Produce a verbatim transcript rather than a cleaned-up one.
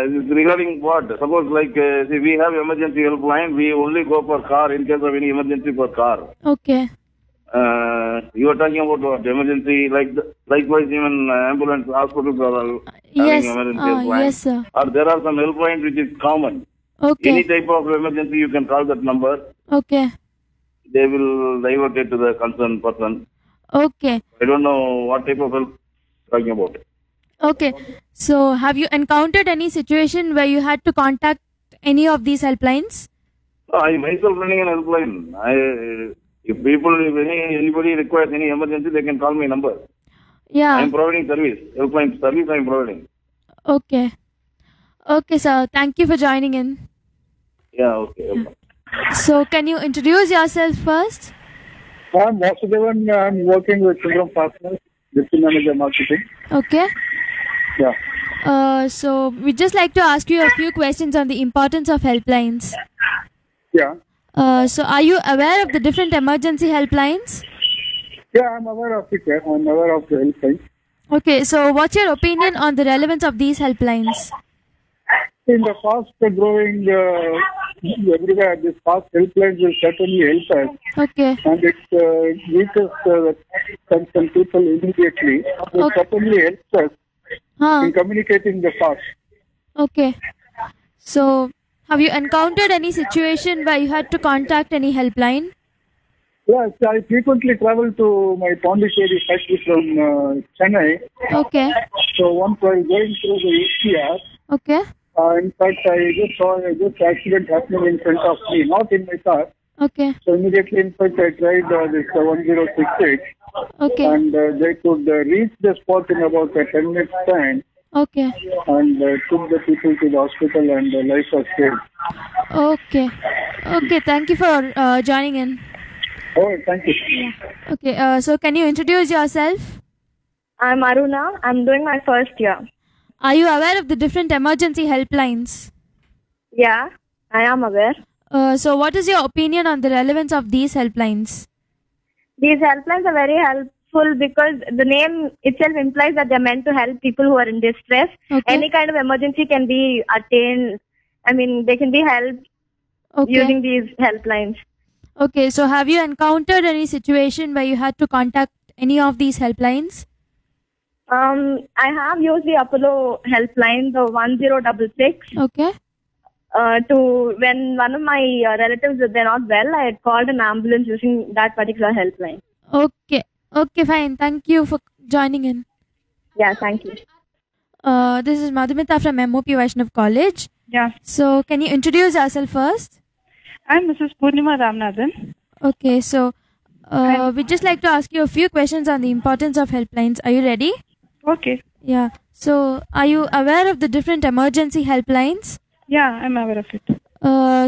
it's regarding what? Suppose like uh, see, we have emergency helpline. We only go for car in case of any emergency for car. Okay. Uh, you are talking about what? Emergency, like the, likewise even uh, ambulance, hospitals are having Yes. emergency Uh, helpline. yes, sir. Or there are some helplines which is common. Okay. Any type of emergency, you can call that number. Okay. They will divert it to the concerned person. Okay. I don't know what type of help you're talking about. Okay. So, have you encountered any situation where you had to contact any of these helplines? No, I myself running an helpline. I, if people, if any, anybody requires any emergency, they can call my number. Yeah. I am providing service. Helpline service I am providing. Okay. Okay, sir. Thank you for joining in. Yeah, okay. okay. So, can you introduce yourself first? I'm Vasudevan. I'm working with Sundaram Partners, Deputy Manager Marketing. Okay. Yeah. Uh, so, we'd just like to ask you a few questions on the importance of helplines. Yeah. Uh, so, are you aware of the different emergency helplines? Yeah, I'm aware of it. I'm aware of the helpline. Okay, so what's your opinion on the relevance of these helplines? In the fast growing uh, everywhere, this fast helplines will certainly help us. Okay. And it uh, reaches uh, some, some people immediately. It Okay. certainly helps us Huh. in communicating the fast. Okay. So, have you encountered any situation where you had to contact any helpline? Yes, I frequently travel to my Pondicherry factory from uh, Chennai. Okay. So once while going through the E C R, Okay. Uh, in fact, I just saw a just accident happening in front of me, not in my car. Okay. So immediately, in fact, I tried uh, this uh, one zero six eight, Okay. and uh, they could uh, reach the spot in about a ten minutes time, Okay. and uh, took the people to the hospital, and uh, life was saved. Okay. Okay. Thank you for uh, joining in. Oh, thank you. Okay. Uh, so, can you introduce yourself? I'm Aruna. I'm doing my first year. Are you aware of the different emergency helplines? Yeah, I am aware. Uh, so, what is your opinion on the relevance of these helplines? These helplines are very helpful because the name itself implies that they're meant to help people who are in distress. Okay. Any kind of emergency can be attained. I mean, they can be helped Okay. using these helplines. Okay. So, have you encountered any situation where you had to contact any of these helplines? Um, I have used the Apollo helpline, the one zero six six, Okay. uh, to when one of my uh, relatives they're not well, I had called an ambulance using that particular helpline. Okay. Okay, fine. Thank you for joining in. Yeah, thank you. Uh, this is Madhumita from M O P Vaishnav College. Yeah, So, can you introduce yourself first? I'm Missus Purnima Ramanathan. Okay. So, uh, we'd just like to ask you a few questions on the importance of helplines. Are you ready? Okay. Yeah. So, are you aware of the different emergency helplines? Yeah, I'm aware of it. Uh,